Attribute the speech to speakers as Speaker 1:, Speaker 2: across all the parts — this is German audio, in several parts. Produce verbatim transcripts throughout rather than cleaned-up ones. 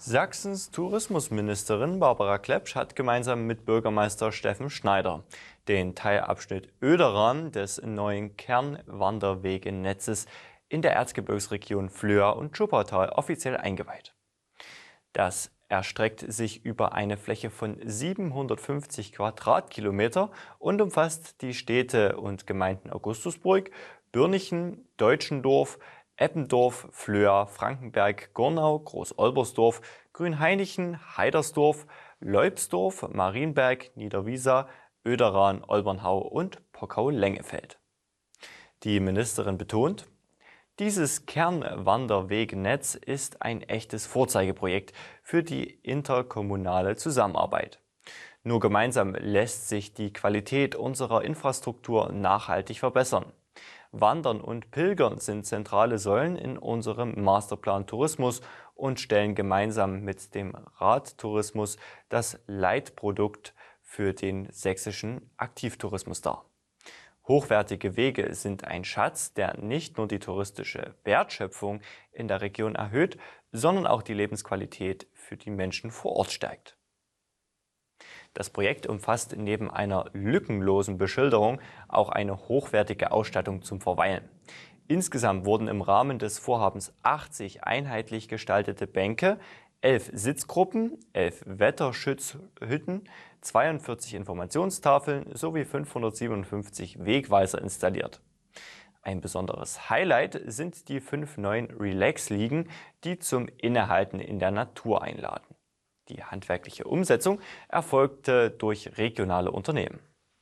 Speaker 1: Sachsens Tourismusministerin Barbara Klepsch hat gemeinsam mit Bürgermeister Steffen Schneider den Teilabschnitt Oederan des neuen Kernwanderwegenetzes in der Erzgebirgsregion Flöa und Schuppertal offiziell eingeweiht. Das erstreckt sich über eine Fläche von siebenhundertfünfzig Quadratkilometer und umfasst die Städte und Gemeinden Augustusburg, Bürnichen, Deutschendorf, Eppendorf, Flöa, Frankenberg, Gornau, Groß-Olbersdorf, Grünhainichen, Heidersdorf, Leubsdorf, Marienberg, Niederwiesa, Oederan, Olbernhau und Pockau-Lengefeld. Die Ministerin betont, dieses Kernwanderwegenetz ist ein echtes Vorzeigeprojekt für die interkommunale Zusammenarbeit. Nur gemeinsam lässt sich die Qualität unserer Infrastruktur nachhaltig verbessern. Wandern und Pilgern sind zentrale Säulen in unserem Masterplan Tourismus und stellen gemeinsam mit dem Radtourismus das Leitprodukt für den sächsischen Aktivtourismus dar. Hochwertige Wege sind ein Schatz, der nicht nur die touristische Wertschöpfung in der Region erhöht, sondern auch die Lebensqualität für die Menschen vor Ort stärkt. Das Projekt umfasst neben einer lückenlosen Beschilderung auch eine hochwertige Ausstattung zum Verweilen. Insgesamt wurden im Rahmen des Vorhabens achtzig einheitlich gestaltete Bänke, elf Sitzgruppen, elf Wetterschutzhütten, zweiundvierzig Informationstafeln sowie fünfhundertsiebenundfünfzig Wegweiser installiert. Ein besonderes Highlight sind die fünf neuen Relax-Liegen, die zum Innehalten in der Natur einladen. Die handwerkliche Umsetzung erfolgte durch regionale Unternehmen.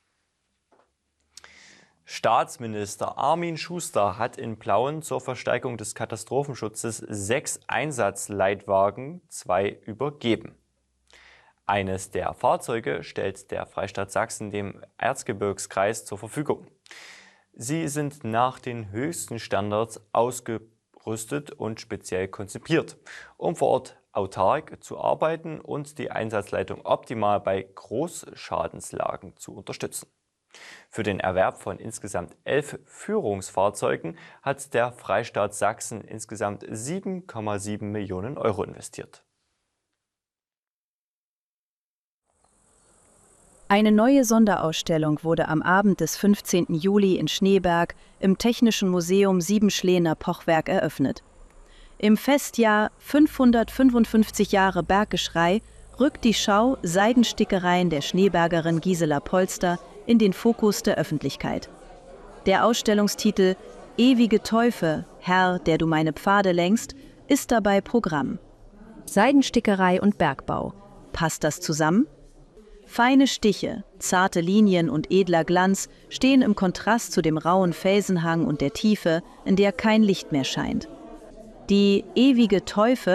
Speaker 1: Staatsminister Armin Schuster hat in Plauen zur Verstärkung des Katastrophenschutzes sechs Einsatzleitwagen zwei übergeben. Eines der Fahrzeuge stellt der Freistaat Sachsen dem Erzgebirgskreis zur Verfügung. Sie sind nach den höchsten Standards ausgerüstet und speziell konzipiert, um vor Ort autark zu arbeiten und die Einsatzleitung optimal bei Großschadenslagen zu unterstützen. Für den Erwerb von insgesamt elf Führungsfahrzeugen hat der Freistaat Sachsen insgesamt sieben Komma sieben Millionen Euro investiert.
Speaker 2: Eine neue Sonderausstellung wurde am Abend des fünfzehnten Juli in Schneeberg im Technischen Museum Siebenschlener Pochwerk eröffnet. Im Festjahr fünfhundertfünfundfünfzig Jahre Berggeschrei rückt die Schau Seidenstickereien der Schneebergerin Gisela Polster in den Fokus der Öffentlichkeit. Der Ausstellungstitel »Ewige Teufe, Herr, der du meine Pfade lenkst« ist dabei Programm. Seidenstickerei und Bergbau. Passt das zusammen? Feine Stiche, zarte Linien und edler Glanz stehen im Kontrast zu dem rauen Felsenhang und der Tiefe, in der kein Licht mehr scheint. Die ewige Teufe